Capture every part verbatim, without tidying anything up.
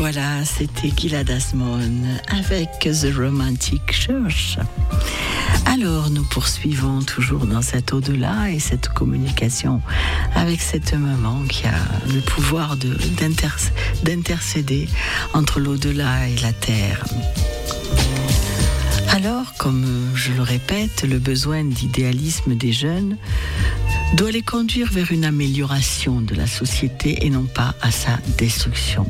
Voilà, c'était Gilad Asmon avec The Romantic Church. Alors, nous poursuivons toujours dans cet au-delà et cette communication avec cette maman qui a le pouvoir de, d'inter, d'intercéder entre l'au-delà et la terre. Alors, comme je le répète, le besoin d'idéalisme des jeunes doit les conduire vers une amélioration de la société et non pas à sa destruction.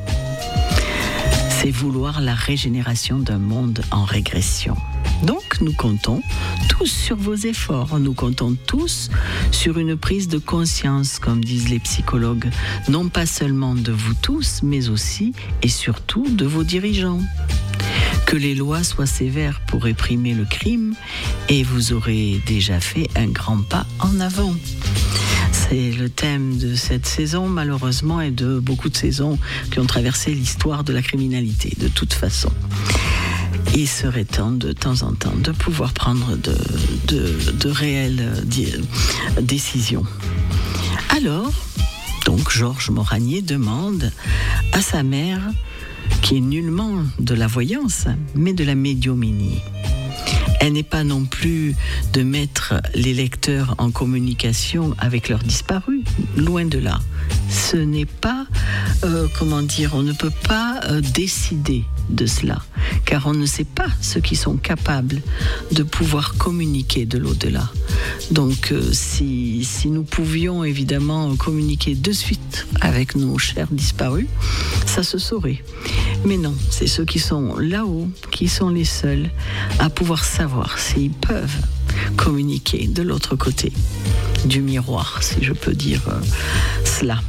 C'est vouloir la régénération d'un monde en régression. Donc, nous comptons tous sur vos efforts. Nous comptons tous sur une prise de conscience, comme disent les psychologues, non pas seulement de vous tous, mais aussi et surtout de vos dirigeants. Que les lois soient sévères pour réprimer le crime et vous aurez déjà fait un grand pas en avant. C'est le thème de cette saison, malheureusement, et de beaucoup de saisons qui ont traversé l'histoire de la criminalité, de toute façon. Il serait temps, de temps en temps, de pouvoir prendre de, de, de réelles décisions. Alors, donc, Georges Moranier demande à sa mère, qui est nullement de la voyance, mais de la médiumnie. Elle n'est pas non plus de mettre les lecteurs en communication avec leurs disparus, loin de là. Ce n'est pas, euh, comment dire, on ne peut pas euh, décider de cela, car on ne sait pas ceux qui sont capables de pouvoir communiquer de l'au-delà. Donc, euh, si, si nous pouvions évidemment communiquer de suite avec nos chers disparus, ça se saurait. Mais non, c'est ceux qui sont là-haut, qui sont les seuls à pouvoir savoir s'ils peuvent communiquer de l'autre côté du miroir, si je peux dire euh, cela.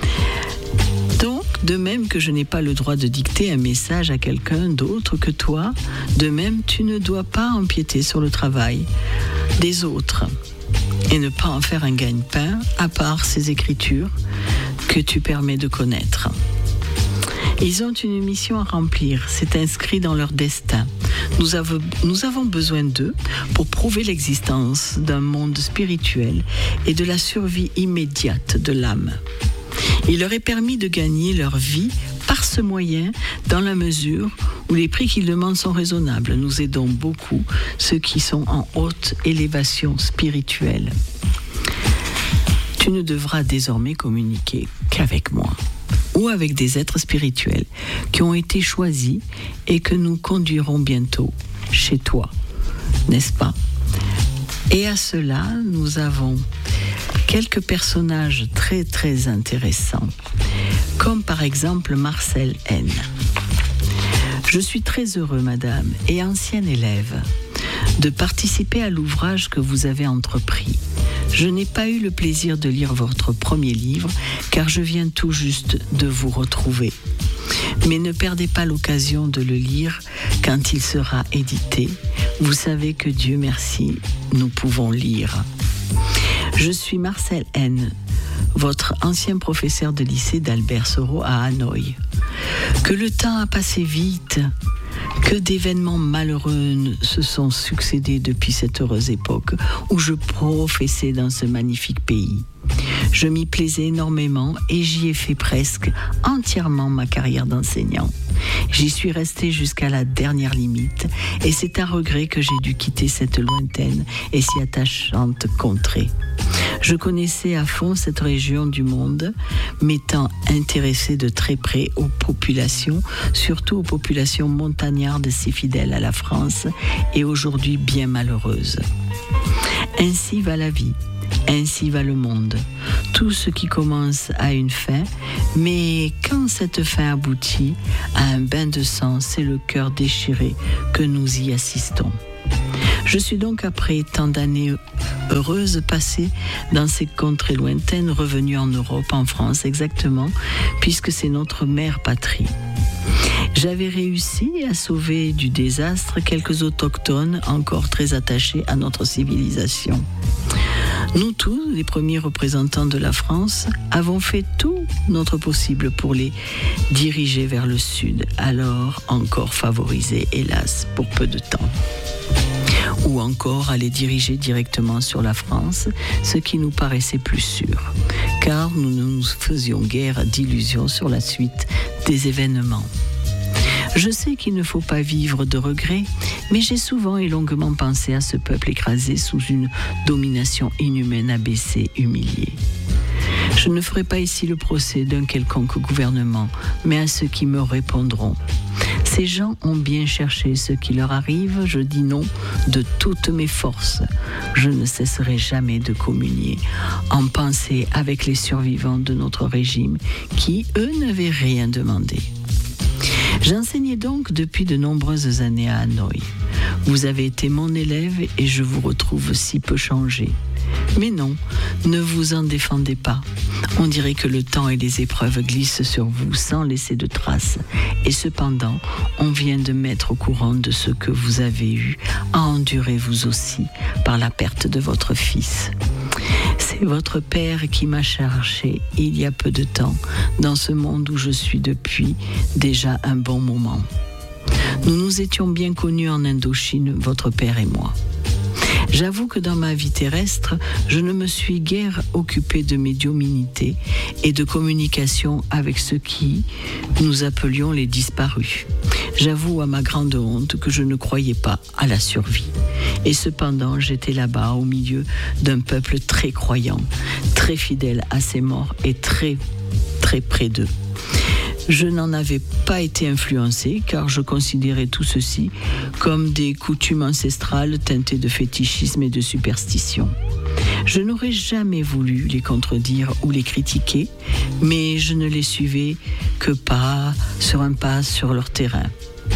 Donc, de même que je n'ai pas le droit de dicter un message à quelqu'un d'autre que toi, de même tu ne dois pas empiéter sur le travail des autres et ne pas en faire un gagne-pain à part ces écritures que tu permets de connaître. Ils ont une mission à remplir, c'est inscrit dans leur destin. Nous avons, nous avons besoin d'eux pour prouver l'existence d'un monde spirituel et de la survie immédiate de l'âme. Il leur est permis de gagner leur vie par ce moyen dans la mesure où les prix qu'ils demandent sont raisonnables. Nous aidons beaucoup ceux qui sont en haute élévation spirituelle. Tu ne devras désormais communiquer qu'avec moi ou avec des êtres spirituels qui ont été choisis et que nous conduirons bientôt chez toi, n'est-ce pas? Et à cela, nous avons quelques personnages très très intéressants, comme par exemple Marcel N. Je suis très heureux, madame, et ancienne élève, de participer à l'ouvrage que vous avez entrepris. Je n'ai pas eu le plaisir de lire votre premier livre, car je viens tout juste de vous retrouver. Mais ne perdez pas l'occasion de le lire quand il sera édité. Vous savez que Dieu merci, nous pouvons lire. Je suis Marcel N., votre ancien professeur de lycée d'Albert Soro à Hanoï. Que le temps a passé vite, que d'événements malheureux se sont succédés depuis cette heureuse époque où je professais dans ce magnifique pays. Je m'y plaisais énormément et j'y ai fait presque entièrement ma carrière d'enseignant. J'y suis resté jusqu'à la dernière limite et c'est à regret que j'ai dû quitter cette lointaine et si attachante contrée. Je connaissais à fond cette région du monde, m'étant intéressé de très près aux populations, surtout aux populations montagnardes si fidèles à la France et aujourd'hui bien malheureuses. Ainsi va la vie. Ainsi va le monde. Tout ce qui commence a une fin, mais quand cette fin aboutit à un bain de sang, c'est le cœur déchiré que nous y assistons. Je suis donc, après tant d'années heureuses passées dans ces contrées lointaines, revenue en Europe, en France exactement, puisque c'est notre mère patrie. J'avais réussi à sauver du désastre quelques autochtones encore très attachés à notre civilisation. Nous tous, les premiers représentants de la France, avons fait tout notre possible pour les diriger vers le sud, alors encore favorisés, hélas, pour peu de temps. Ou encore à les diriger directement sur la France, ce qui nous paraissait plus sûr, car nous ne nous faisions guère d'illusions sur la suite des événements. Je sais qu'il ne faut pas vivre de regrets, mais j'ai souvent et longuement pensé à ce peuple écrasé sous une domination inhumaine, abaissé, humilié. Je ne ferai pas ici le procès d'un quelconque gouvernement, mais à ceux qui me répondront. Ces gens ont bien cherché ce qui leur arrive, je dis non de toutes mes forces. Je ne cesserai jamais de communier en pensée avec les survivants de notre régime qui, eux, n'avaient rien demandé. J'enseignais donc depuis de nombreuses années à Hanoï. Vous avez été mon élève et je vous retrouve si peu changé. Mais non, ne vous en défendez pas. On dirait que le temps et les épreuves glissent sur vous sans laisser de traces. Et cependant, on vient de mettre au courant de ce que vous avez eu à endurer vous aussi par la perte de votre fils. C'est votre père qui m'a cherché il y a peu de temps dans ce monde où je suis depuis déjà un bon moment. Nous nous étions bien connus en Indochine, votre père et moi. J'avoue que dans ma vie terrestre, je ne me suis guère occupé de médiumnité et de communication avec ceux qui nous appelions les disparus. J'avoue à ma grande honte que je ne croyais pas à la survie. Et cependant, j'étais là-bas au milieu d'un peuple très croyant, très fidèle à ses morts et très, très près d'eux. Je n'en avais pas été influencé car je considérais tout ceci comme des coutumes ancestrales teintées de fétichisme et de superstition. Je n'aurais jamais voulu les contredire ou les critiquer, mais je ne les suivais que pas sur un pas sur leur terrain.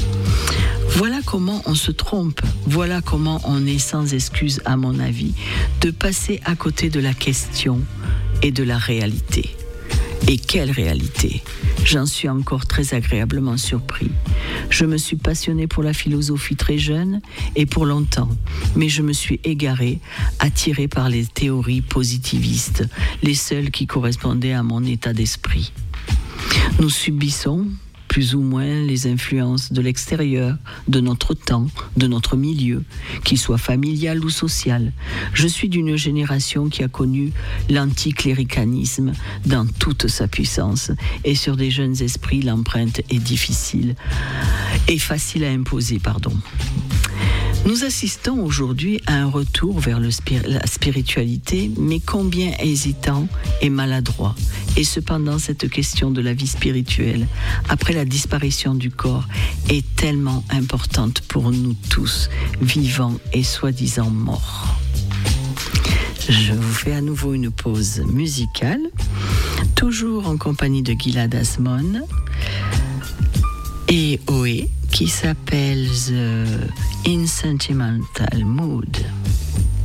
Voilà comment on se trompe, voilà comment on est sans excuse, à mon avis, de passer à côté de la question et de la réalité. Et quelle réalité! J'en suis encore très agréablement surpris. Je me suis passionné pour la philosophie très jeune et pour longtemps, mais je me suis égaré, attiré par les théories positivistes, les seules qui correspondaient à mon état d'esprit. Nous subissons plus ou moins les influences de l'extérieur, de notre temps, de notre milieu, qu'il soit familial ou social. Je suis d'une génération qui a connu l'anticléricanisme dans toute sa puissance, et sur des jeunes esprits, l'empreinte est difficile et facile à imposer, pardon. Nous assistons aujourd'hui à un retour vers le spir- la spiritualité, mais combien hésitant et maladroit. Et cependant, cette question de la vie spirituelle, après la disparition du corps, est tellement importante pour nous tous, vivants et soi-disant morts. Je vous fais à nouveau une pause musicale, toujours en compagnie de Gilad Asmon et Oé, qui s'appelle The In Sentimental Mood.